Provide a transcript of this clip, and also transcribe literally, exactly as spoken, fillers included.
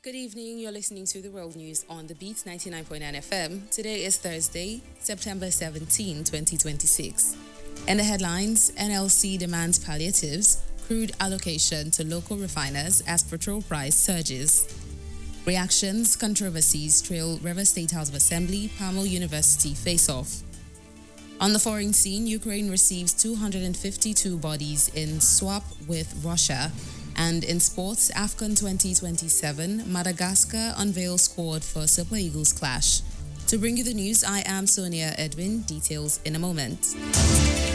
Good evening. You're listening to the World News on the Beat ninety-nine point nine F M. Today is Thursday, September seventeenth, twenty twenty-six. In the headlines, N L C demands palliatives, crude allocation to local refiners as petrol price surges. Reactions, controversies trail River State House of Assembly, Palmo University face-off. On the foreign scene, Ukraine receives two hundred fifty-two bodies in swap with Russia. And in sports, AFCON twenty twenty-seven, Madagascar unveils squad for Super Eagles clash. To bring you the news, I am Sonia Edwin. Details in a moment.